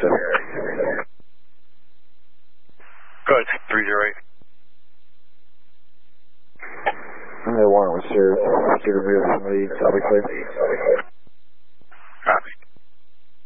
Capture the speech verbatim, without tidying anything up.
seven. Go ahead, three zero eight. I one was served. Should have moved from the topic, please.